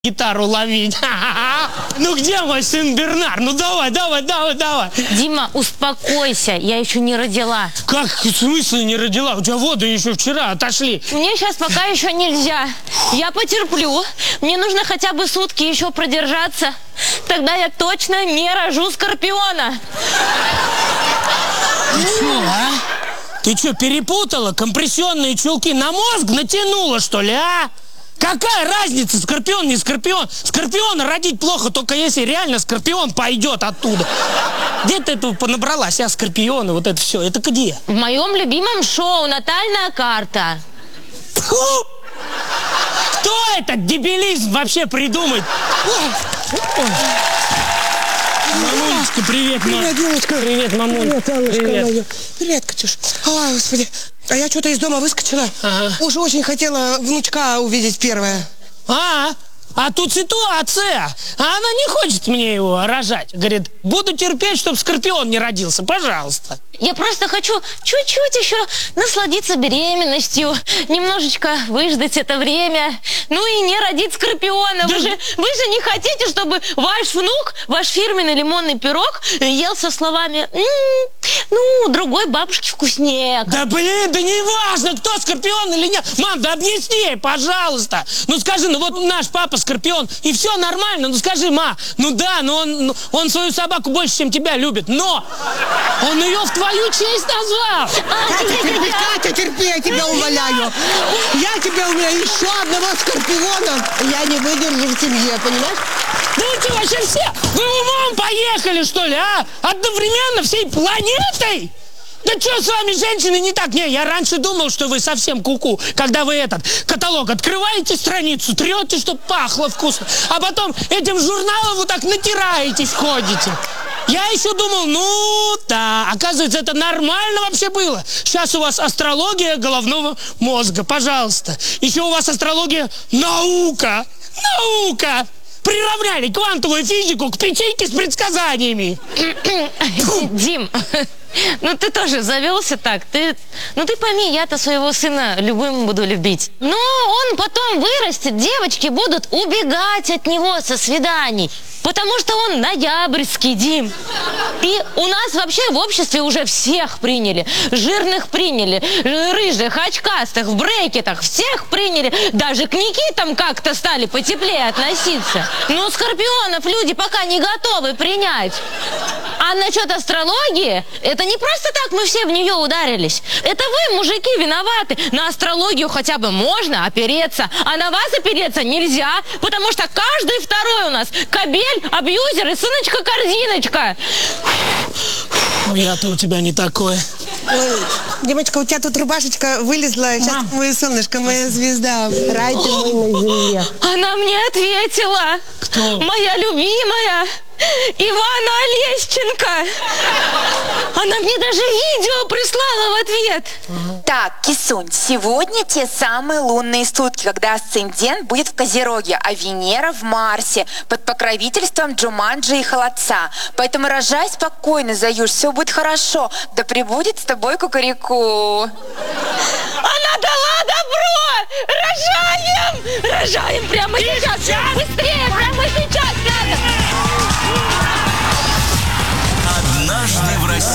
гитару ловить. Ну где мой сын Бернар? Ну давай. Дима, успокойся, я еще не родила. Как в смысле не родила? У тебя воды еще вчера отошли. Мне сейчас пока еще нельзя. Я потерплю. Мне нужно хотя бы сутки еще продержаться. Тогда я точно не рожу скорпиона. Ты что, а? Ты что, перепутала? Компрессионные чулки на мозг натянула, что ли, а? Какая разница, скорпион, не скорпион? Скорпиона родить плохо, только если реально скорпион пойдет оттуда. Где ты этого понабралась, а скорпионы, вот это все, это где? В моем любимом шоу «Натальная карта». Фу! Кто этот дебилизм вообще придумает? Мамулечка, привет, Привет, девочка. Привет, мамуль. Привет, Аллочка Привет. моя. Привет, Катюш. Ой, господи. А я что-то из дома выскочила. Ага. Уж очень хотела внучка увидеть первое. А тут ситуация. А она не хочет мне его рожать. Говорит, буду терпеть, чтобы скорпион не родился. Пожалуйста. Я просто хочу чуть-чуть еще насладиться беременностью, немножечко выждать это время, ну и не родить скорпиона. Вы же не хотите, чтобы ваш внук, ваш фирменный лимонный пирог ел со словами ну, другой бабушке вкуснее. Да блин, да не важно, кто скорпион или нет. Мам, да объясни ей, пожалуйста. Ну скажи, ну вот наш папа скорпион, и все нормально. Ну скажи, ма, ну да, но он свою собаку больше, чем тебя любит. Но он ее в твою честь назвал. Катя, терпи, я тебя умоляю. Я тебя умоляю, еще одного скорпиона я не выдержу в семье, понимаешь? Да вы что, вообще все? Вы умом поехали, что ли, а? Одновременно всей планетой? Да что с вами, женщины, не так? Не, я раньше думал, что вы совсем куку, когда вы этот каталог открываете страницу, трете, чтоб пахло вкусно, а потом этим журналом вот так натираетесь, ходите. Я еще думал, ну да, оказывается, это нормально вообще было. Сейчас у вас астрология головного мозга, пожалуйста. Еще у вас астрология наука. Приравняли квантовую физику к печеньке с предсказаниями. Дим, ну ты тоже завелся так. Ты пойми, я-то своего сына любым буду любить. Но он потом вырастет, девочки будут убегать от него со свиданий. Потому что он ноябрьский, Дим. И у нас вообще в обществе уже всех приняли. Жирных приняли, рыжих, очкастых, в брекетах. Всех приняли. Даже к Никитам как-то стали потеплее относиться. Но скорпионов люди пока не готовы принять. А насчет астрологии, это не просто так мы все в нее ударились. Это вы, мужики, виноваты. На астрологию хотя бы можно опереться, а на вас опереться нельзя, потому что каждый второй у нас кобель, абьюзер и сыночка-корзиночка. Я-то у тебя не такой. Ой, Димочка, у тебя тут рубашечка вылезла. Сейчас, мое солнышко, моя звезда. Рай ты мой на земле. Она мне ответила. Кто? Моя любимая Ивана Олещенко. Она мне даже видео прислала в ответ. Так, Кисунь, сегодня те самые лунные сутки, когда асцендент будет в Козероге, а Венера в Марсе, под покровительством Джуманджи и Холодца. Поэтому рожай спокойно, Заюш, все будет хорошо. Да пребудет с тобой кукареку. Она дала добро! Рожаем! Рожаем прямо сейчас! Быстрее, прямо сейчас!